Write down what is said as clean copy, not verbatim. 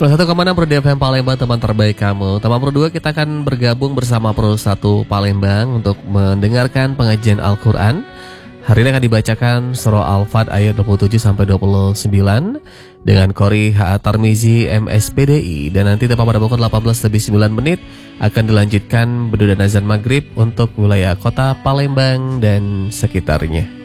101,6 Pro FM Palembang, teman terbaik kamu. Teman Pro 2, kita akan bergabung bersama Pro 1 Palembang untuk mendengarkan pengajian Al-Quran. Hari ini akan dibacakan surah Al-Fat ayat 27-29 dengan Qori H.A. Tarmizi MSPDI. Dan nanti tepat pada pukul 18:09 akan dilanjutkan berdoa dan azan maghrib untuk wilayah kota Palembang dan sekitarnya.